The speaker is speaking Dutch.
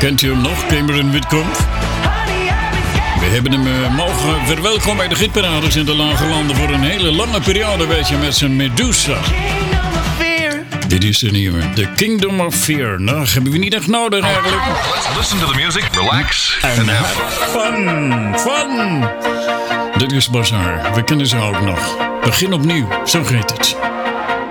Kent u hem nog, Cameron Whitcomb? We hebben hem mogen verwelkomen bij de hitparades in de Lage Landen voor een hele lange periode, weet je, met zijn Medusa. Dit is een nieuwe, The Kingdom of Fear. Nou, hebben we niet echt nodig eigenlijk. Let's listen to the music, relax And have fun. Fun! Dit is Bazaar, we kennen ze ook nog. Begin opnieuw, zo heet het.